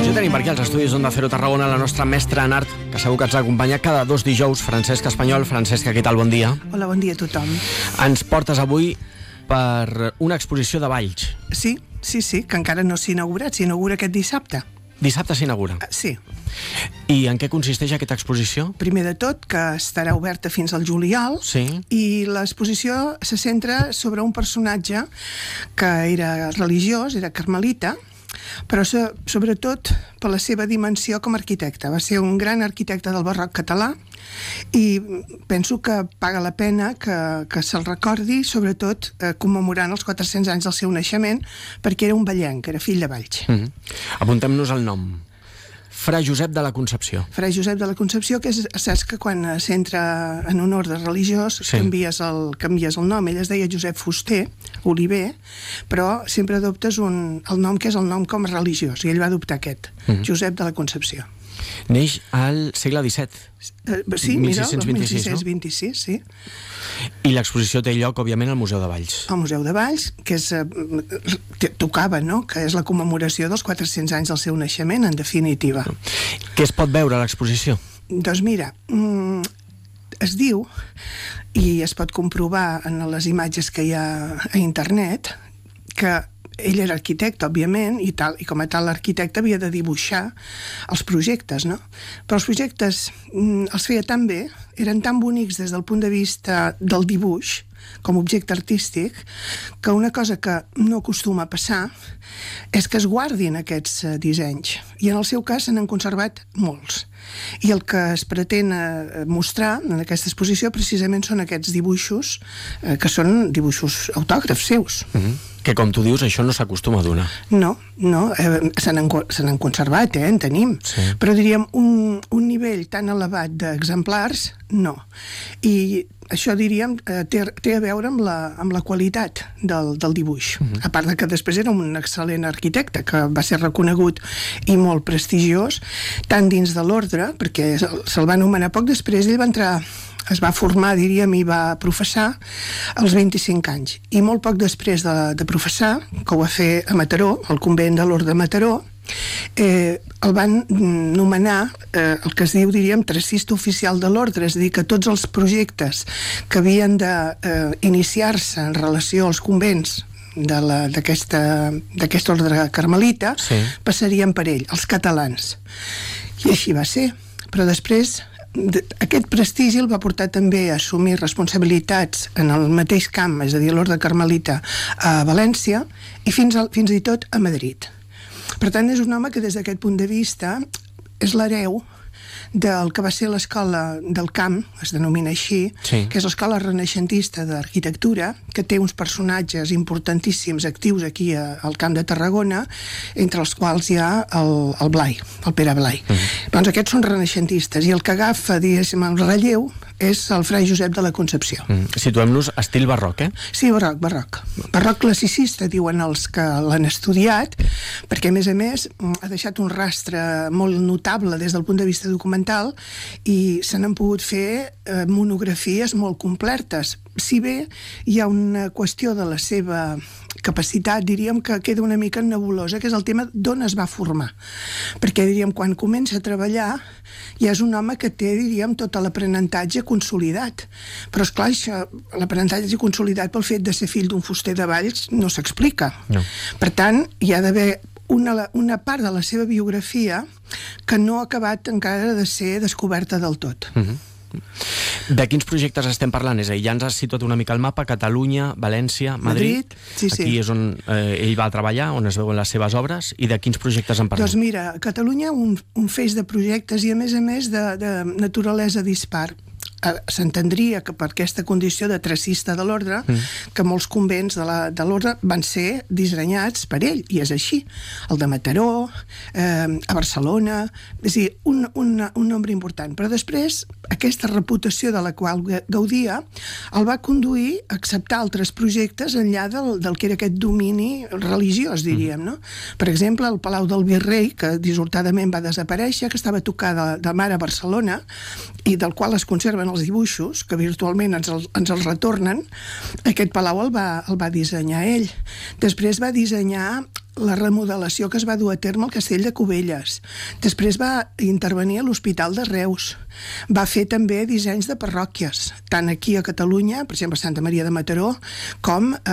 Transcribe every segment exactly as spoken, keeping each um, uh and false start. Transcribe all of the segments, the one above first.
Ja tenim per aquí als estudis d'Onda Cero Tarragona la nostra mestra en art, que segur que ens acompanya cada dos dijous, Francesca Espanyol. Francesca, què tal? Bon dia. Hola, bon dia a tothom. Ens portes avui per una exposició de balls. Sí, sí, sí, que encara no s'ha inaugurat, s'inaugura aquest dissabte. Dissabte s'inaugura? Sí. I en què consisteix aquesta exposició? Primer de tot, que estarà oberta fins al juliol. Sí. I l'exposició se centra sobre un personatge que era religiós, era carmelita, però sobretot per la seva dimensió com a arquitecte. Va ser un gran arquitecte del barroc català i penso que paga la pena que, que se'l recordi, sobretot eh, commemorant els quatre-cents anys del seu naixement, perquè era un vallenc, era fill de Valls. Mm-hmm. Apuntem-nos el nom. Fra Josep de la Concepció. Fra Josep de la Concepció, que és, saps que quan s'entra en un ordre religiós, sí, canvies, el, canvies el nom. Ell es deia Josep Fuster, Oliver, però sempre adoptes un, el nom que és el nom com a religiós, i ell va adoptar aquest, mm-hmm. Josep de la Concepció. Neix al segle disset. Uh, sí, mira, el mil sis-cents vint-i-sis, mil sis-cents vint-i-sis, sí. I l'exposició té lloc, òbviament, al Museu de Valls. Al Museu de Valls, que és, eh, tocava, no?, que és la commemoració dels quatre-cents anys del seu naixement, en definitiva. Què es pot veure a l'exposició? Doncs mira, mm, es diu, i es pot comprovar en les imatges que hi ha a internet, que ell era arquitecte, òbviament, i, tal, i com a tal l'arquitecte havia de dibuixar els projectes, no? Però els projectes mm, els feia tan bé, eren tan bonics des del punt de vista del dibuix, com a objecte artístic, que una cosa que no acostuma a passar és que es guardin aquests eh, dissenys. I en el seu cas se n'han conservat molts. I el que es pretén eh, mostrar en aquesta exposició precisament són aquests dibuixos, eh, que són dibuixos autògrafs seus. Mm-hmm. Que, com tu dius, això no s'acostuma a donar. No, no, eh, se n'han se n'han conservat, eh, en tenim. Sí. Però diríem, un, un nivell tan elevat d'exemplars, no. I això, diríem, eh, té, té a veure amb la, amb la qualitat del, del dibuix. Uh-huh. A part de que després era un excel·lent arquitecte, que va ser reconegut i molt prestigiós, tant dins de l'ordre, perquè se'l va anomenar poc després, ell va entrar... es va formar, diríem, i va professar als vint-i-cinc anys. I molt poc després de, de professar, que ho va fer a Mataró, al convent de l'Orde de Mataró, eh, el van nomenar eh, el que es diu, diríem, tracista oficial de l'ordre, és a dir, que tots els projectes que havien d'iniciar-se eh, en relació als convents d'aquest ordre carmelita, sí, passarien per ell, els catalans. I així va ser. Però després aquest prestigi el va portar també a assumir responsabilitats en el mateix camp, és a dir, l'ordre carmelita a València i fins, al, fins i tot a Madrid. Per tant, és un home que des d'aquest punt de vista és l'hereu del que va ser l'escola del camp, es denomina així, sí, que és l'escola renaixentista d'arquitectura, que té uns personatges importantíssims actius aquí a, al Camp de Tarragona, entre els quals hi ha el, el Blai, el Pere Blai. Mm-hmm. Doncs aquests són renaixentistes, i el que agafa, diguéssim, el relleu és el Fra Josep de la Concepció. Mm. Situem-nos estil barroc, eh? Sí, barroc, barroc. Barroc classicista, diuen els que l'han estudiat, perquè, a més a més, ha deixat un rastre molt notable des del punt de vista documental i se n'han pogut fer eh, monografies molt completes. Si bé hi ha una qüestió de la seva capacitat, diríem, que queda una mica nebulosa, que és el tema d'on es va formar. Perquè, diríem, quan comença a treballar, ja és un home que té, diríem, tot l'aprenentatge consolidat. Però, esclar, això, l'aprenentatge consolidat pel fet de ser fill d'un fuster de Valls no s'explica. No. Per tant, hi ha d'haver una, una part de la seva biografia que no ha acabat encara de ser descoberta del tot. Mm-hmm. De quins projectes estem parlant? És a dir, ja ens has situat una mica el mapa: Catalunya, València, Madrid. Madrid, sí, sí. Aquí és on eh, ell va treballar, on es veuen les seves obres. I de quins projectes en parlem? Doncs mira, a Catalunya un, un feix de projectes i, a més a més, de, de naturalesa dispar. S'entendria que per aquesta condició de tracista de l'ordre, mm. que molts convents de, la, de l'ordre van ser dissenyats per ell, i és així. El de Mataró, eh, a Barcelona, és a dir, un, un, un nombre important. Però després, aquesta reputació de la qual gaudia el va conduir a acceptar altres projectes enllà del, del que era aquest domini religiós, diríem, no? Per exemple, el Palau del Virrei, que dissortadament va desaparèixer, que estava tocada de mar a Barcelona, i del qual es conserven els dibuixos, que virtualment ens, el, ens els retornen. Aquest palau el va, el va dissenyar ell. Després va dissenyar la remodelació que es va dur a terme al Castell de Cubelles. Després va intervenir a l'Hospital de Reus. Va fer també dissenys de parròquies, tant aquí a Catalunya, per exemple a Santa Maria de Mataró, com eh,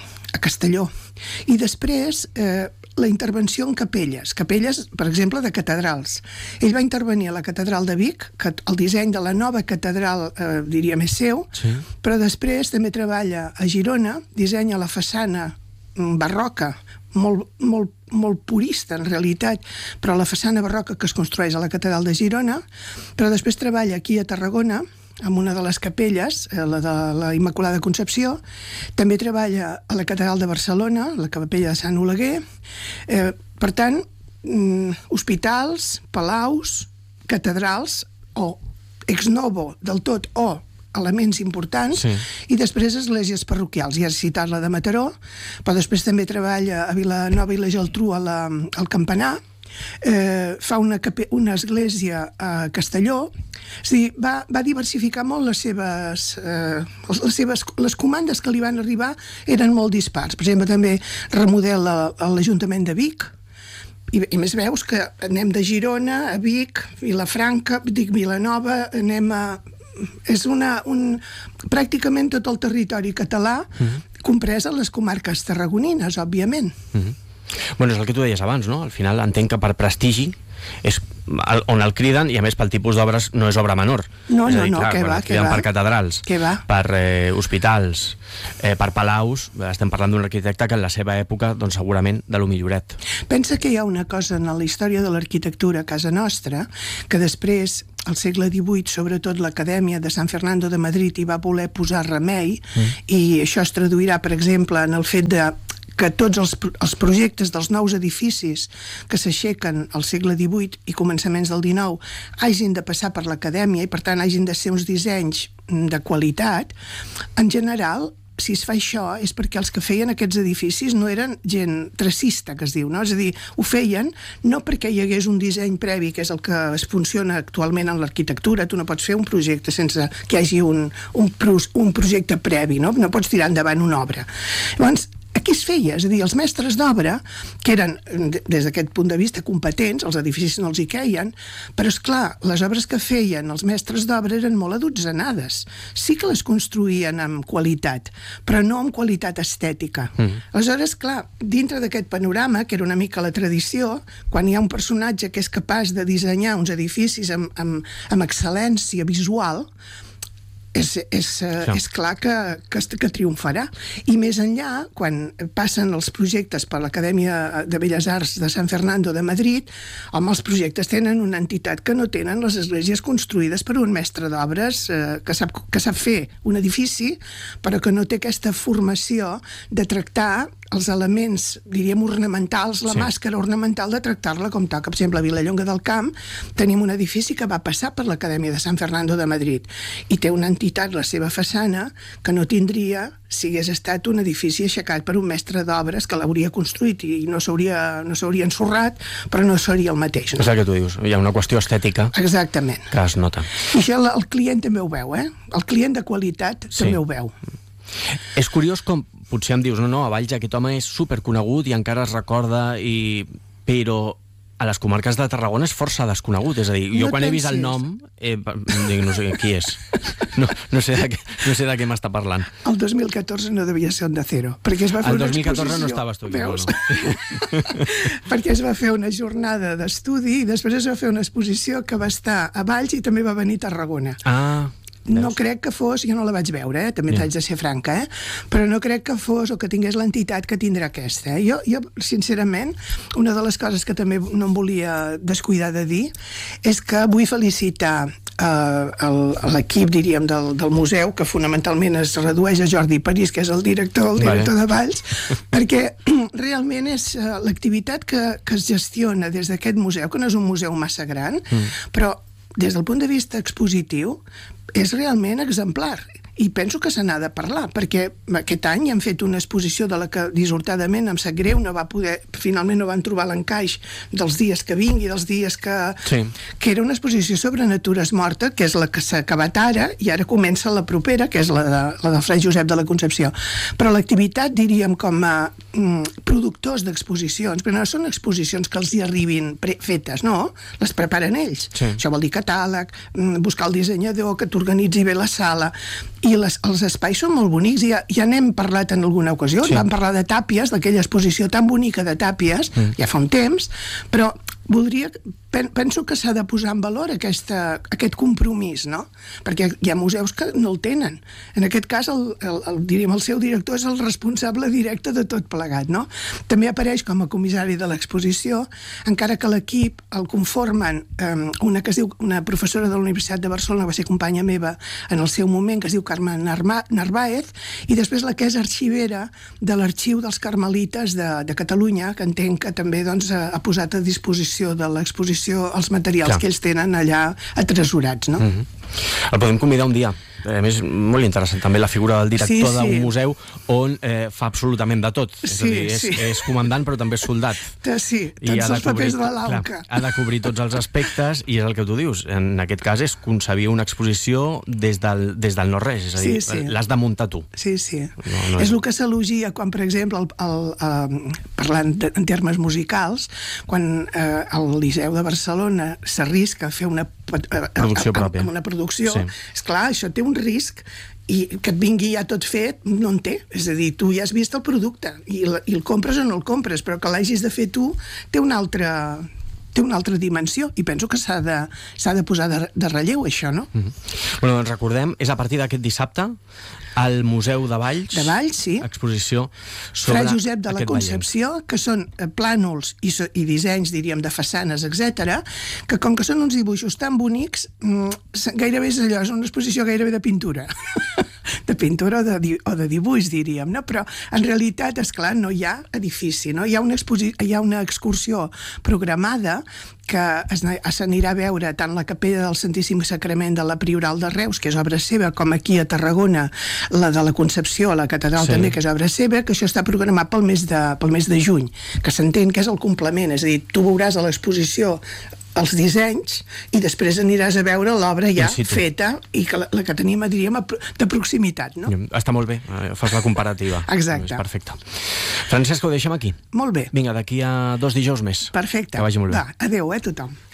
a Castelló. I després eh, la intervenció en capelles, capelles, per exemple, de catedrals. Ell va intervenir a la catedral de Vic, que el disseny de la nova catedral, eh, diríem, és seu, sí. Però després també treballa a Girona, dissenya la façana barroca, molt, molt, molt purista en realitat, però la façana barroca que es construeix a la catedral de Girona, però després treballa aquí a Tarragona, amb una de les capelles, la de la Immaculada Concepció, també treballa a la catedral de Barcelona, la capella de Sant Oleguer, eh, per tant, mm, hospitals, palaus, catedrals, o ex novo del tot, o elements importants, sí. I després esglésies parroquials. Ja has citat la de Mataró, però després també treballa a Vilanova i la Geltrú a la, al Campanar, eh, fa una, una església a Castelló. És a dir, va, va diversificar molt les seves, eh, les seves... Les comandes que li van arribar eren molt dispars. Per exemple, també remodela l'Ajuntament de Vic, i, i més veus que anem de Girona a Vic, Vilafranca, dic Vilanova, anem a... És una, un, pràcticament tot el territori català uh-huh. comprès a les comarques tarragonines, òbviament. Uh-huh. Bueno, és el que tu deies abans, no? Al final entenc que per prestigi és el, on el criden, i a més pel tipus d'obres no és obra menor. No, és no, dir, no, clar, que va, que va. Per catedrals, per eh, hospitals, eh, per palaus, estem parlant d'un arquitecte que en la seva època, doncs segurament, de lo milloret. Pensa que hi ha una cosa en la història de l'arquitectura a casa nostra, que després, al segle divuit, sobretot l'Acadèmia de San Fernando de Madrid hi va voler posar remei, mm. i això es traduirà, per exemple, en el fet de que tots els, els projectes dels nous edificis que s'aixequen al segle divuit i començaments del dinou hagin de passar per l'acadèmia i per tant hagin de ser uns dissenys de qualitat. En general, si es fa això és perquè els que feien aquests edificis no eren gent tracista, que es diu, no? És a dir, ho feien no perquè hi hagués un disseny previ, que és el que es funciona actualment en l'arquitectura. Tu no pots fer un projecte sense que hi hagi un, un, un projecte previ, no? No pots tirar endavant una obra. Llavors, aquí es feia, és a dir, els mestres d'obra, que eren, des d'aquest punt de vista, competents, els edificis no els hi queien, però, és clar, les obres que feien els mestres d'obra eren molt adotzenades. Sí que les construïen amb qualitat, però no amb qualitat estètica. Mm. Aleshores, clar, dintre d'aquest panorama, que era una mica la tradició, quan hi ha un personatge que és capaç de dissenyar uns edificis amb, amb, amb excel·lència visual, És, és, sí. és clar que, que, que triomfarà. I més enllà, quan passen els projectes per l'Acadèmia de Belles Arts de San Fernando de Madrid, home, els projectes tenen una entitat que no tenen les esglésies construïdes per un mestre d'obres eh, que, sap, que sap fer un edifici, però que no té aquesta formació de tractar els elements, diríem, ornamentals, la sí. màscara ornamental, de tractar-la com toca. Per exemple, a Vilallonga del Camp tenim un edifici que va passar per l'Acadèmia de San Fernando de Madrid i té una entitat, la seva façana, que no tindria si hagués estat un edifici aixecat per un mestre d'obres que l'hauria construït i no s'hauria no s'hauria ensorrat, però no seria el mateix. No? És el que tu dius, hi ha una qüestió estètica. Exactament. Que es nota. I això el client també ho veu, eh? El client de qualitat sí. també ho veu. És curiós com potser em dius, no, no, a Valls aquest home és superconegut i encara es recorda, i... però a les comarques de Tarragona és força desconegut. És a dir, jo no quan he vist el nom, eh, dic, no sé qui és. No, no, sé de què, no sé de què m'està parlant. El dos mil catorze no devia ser Onda Cero, perquè es va fer el una dos mil catorze exposició. No estaves tu. Veus? No. Perquè es va fer una jornada d'estudi i després es va fer una exposició que va estar a Valls i també va venir a Tarragona. Ah, no crec que fos, jo no la vaig veure, eh? també yeah. t'haig de ser franca, eh? però no crec que fos o que tingués l'entitat que tindrà aquesta. Eh? Jo, jo, sincerament, una de les coses que també no em volia descuidar de dir és que vull felicitar eh, l'equip, diríem, del, del museu, que fonamentalment es redueix a Jordi París, que és el director, el director vale. de Valls, perquè realment és uh, l'activitat que, que es gestiona des d'aquest museu, que no és un museu massa gran, mm. però des del punt de vista expositiu és realment exemplar. i penso que se n'ha de parlar, perquè aquest any hem fet una exposició de la que dissortadament em sap greu, no va poder, finalment no van trobar l'encaix dels dies que vingui, dels dies que... Sí. que era una exposició sobre natures mortes, que és la que s'ha acabat ara, i ara comença la propera, que és la, de, la del Fray Josep de la Concepció. Però l'activitat, diríem, com a mm, productors d'exposicions, però no són exposicions que els hi arribin pre fetes, no? Les preparen ells. Sí. Això vol dir catàleg, buscar el dissenyador, que t'organitzi bé la sala, i les, els espais són molt bonics, ja, ja n'hem parlat en alguna ocasió, sí. Vam parlar de Tàpies, d'aquella exposició tan bonica de Tàpies, mm. ja fa un temps, però voldria, penso que s'ha de posar en valor aquesta, aquest compromís, no? Perquè hi ha museus que no el tenen. En aquest cas, el, el, el, diríem, el seu director és el responsable directe de tot plegat, no? També apareix com a comissari de l'exposició, encara que l'equip el conformen um, una que es diu, una professora de la Universitat de Barcelona, va ser companya meva en el seu moment, que es diu Carme Narváez, i després la que és arxivera de l'Arxiu dels Carmelites de, de Catalunya, que entenc que també doncs, ha posat a disposició de l'exposició els materials Clar. Que ells tenen allà atresorats, no? Mm-hmm. El podem convidar un dia. A més, molt interessant també la figura del director sí, sí. d'un museu on eh, fa absolutament de tot. És sí, a dir, és, sí. és comandant però també és soldat. Sí, tots els papers de l'auca. Ha de cobrir tots els aspectes i és el que tu dius. En aquest cas és concebir una exposició des del, des del no-res, és a dir, sí, sí. l'has de muntar tu. Sí, sí. No, no és, és el que s'elogia quan, per exemple, el, el, el, parlant de, en termes musicals, quan eh, el Liceu de Barcelona s'arrisca a fer una producció pròpia. Una producció, sí. Esclar, això té un risc i que et vingui ja tot fet no en té, és a dir, tu ja has vist el producte i, la, i el compres o no el compres, però que l'hagis de fer tu té una altra té una altra dimensió i penso que s'ha de, s'ha de posar de, de relleu això, no? Mm-hmm. Bueno, doncs recordem, és a partir d'aquest dissabte al Museu de Valls, de Valls sí. Exposició sobre Fray Josep de la Concepció, ballenc. Que són plànols i, so, i dissenys, diríem, de façanes, etcètera, que com que són uns dibuixos tan bonics, gairebé és allò, és una exposició gairebé de pintura. de pintura o de, o de dibuix, diríem, no? Però en realitat, és clar, no hi ha edifici, no? Hi ha una, hi ha una excursió programada que s'anirà a veure tant la capella del Santíssim Sacrament de la Prioral de Reus, que és obra seva, com aquí a Tarragona, la de la Concepció, a la catedral sí. també, que és obra seva, que això està programat pel mes de, pel mes de juny, que s'entén que és el complement, és a dir, tu veuràs a l'exposició els dissenys i després aniràs a veure l'obra ja feta i que la, la que tenim, diríem, de proximitat, no? Està molt bé, fas la comparativa. Exacte. És perfecte. Francesca, ho deixem aquí. Molt bé. Vinga, d'aquí a dos dijous més. Perfecte. Que vagi molt bé. Va, adéu, eh, tothom.